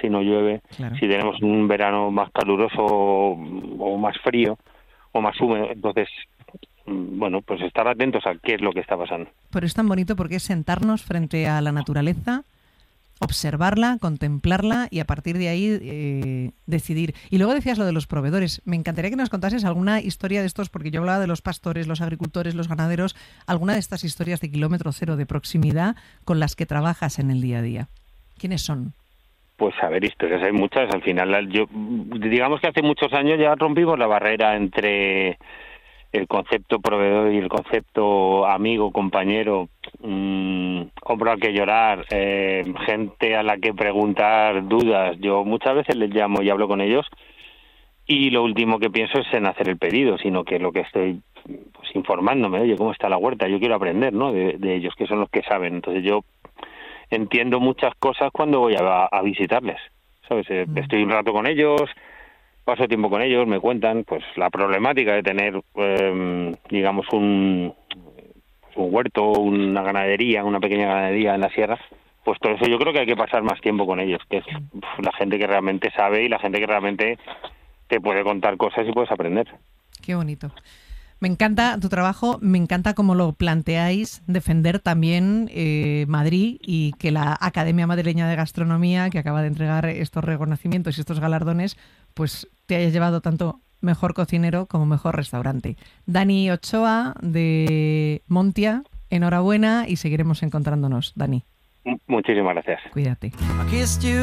si no llueve, claro. si tenemos un verano más caluroso o más frío o más húmedo. Entonces, bueno, pues estar atentos a qué es lo que está pasando. Pero es tan bonito porque es sentarnos frente a la naturaleza, observarla, contemplarla y a partir de ahí decidir. Y luego decías lo de los proveedores. Me encantaría que nos contases alguna historia de estos, porque yo hablaba de los pastores, los agricultores, los ganaderos, alguna de estas historias de kilómetro cero, de proximidad, con las que trabajas en el día a día. ¿Quiénes son? Pues a ver, historias hay muchas. Al final, digamos que hace muchos años ya rompimos la barrera entre el concepto proveedor y el concepto amigo, compañero, hombro al que llorar, gente a la que preguntar dudas. Yo muchas veces les llamo y hablo con ellos y lo último que pienso es en hacer el pedido, sino que lo que estoy pues informándome, oye, ¿cómo está la huerta? Yo quiero aprender, ¿no? De ellos, que son los que saben. Entonces yo entiendo muchas cosas cuando voy a visitarles, ¿sabes? Estoy un rato con ellos, paso tiempo con ellos, me cuentan pues la problemática de tener, digamos, un huerto, una ganadería, una pequeña ganadería en la sierra. Pues todo eso yo creo que hay que pasar más tiempo con ellos, que es la gente que realmente sabe y la gente que realmente te puede contar cosas y puedes aprender. Qué bonito. Me encanta tu trabajo, me encanta cómo lo planteáis, defender también Madrid y que la Academia Madrileña de Gastronomía, que acaba de entregar estos reconocimientos y estos galardones, pues te haya llevado tanto mejor cocinero como mejor restaurante. Dani Ochoa, de Montia, enhorabuena y seguiremos encontrándonos, Dani. Muchísimas gracias. Cuídate.